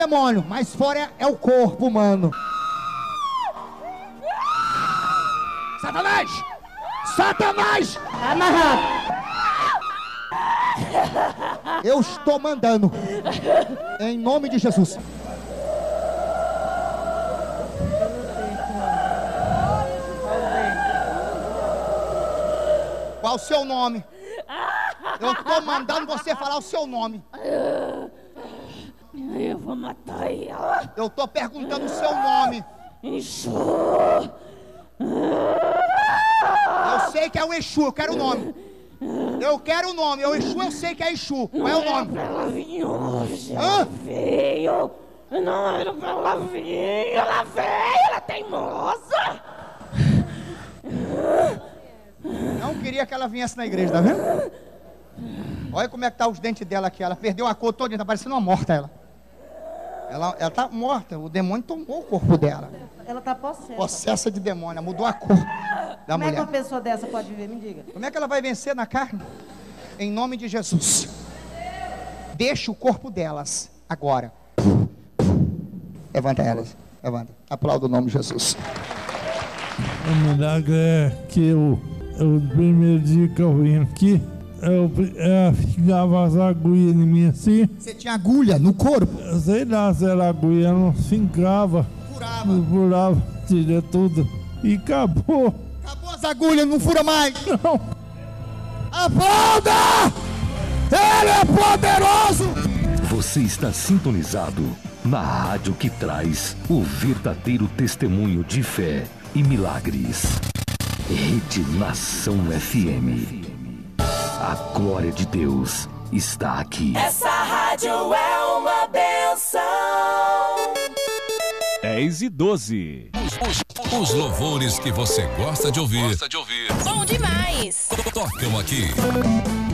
demônio, mas fora é o corpo humano. Satanás! Satanás! Amarrado. Eu estou mandando. Em nome de Jesus. Qual o seu nome? Eu estou mandando você falar o seu nome. Eu vou matar ela. Eu estou perguntando o seu nome. Exu. Eu sei que é o Exu, eu quero o nome. Eu quero o nome. O Exu, eu sei que é Exu. Qual é o nome? Ela vinha hoje. Hã? Ela veio. Não era pra ela vir. Ela veio. Ela é teimosa. Não queria que ela viesse na igreja, tá vendo? Olha como é que tá os dentes dela aqui. Ela perdeu a cor toda, tá parecendo uma morta ela tá morta. O demônio tomou o corpo dela. Ela tá possessa. Possessa de demônio, ela mudou a cor da Como é que mulher. uma pessoa dessa pode viver? Me diga. Como é que ela vai vencer na carne? Em nome de Jesus. Deixa o corpo delas agora. Levanta elas. Levanta. Aplauda o nome de Jesus. O milagre é que o primeiro dia que eu vim aqui, eu ficava as agulhas em mim assim. Você tinha agulha no corpo? Eu sei lá se era agulha, não fincava. Furava, tirei tudo. E acabou. Acabou as agulhas, não fura mais. Não. Aplauda! Ele é poderoso! Você está sintonizado na rádio que traz o verdadeiro testemunho de fé e milagres. Rede Nação FM. A glória de Deus está aqui. Essa rádio é uma benção. 10:12. Os louvores que você gosta de ouvir. Bom demais. Tocam aqui.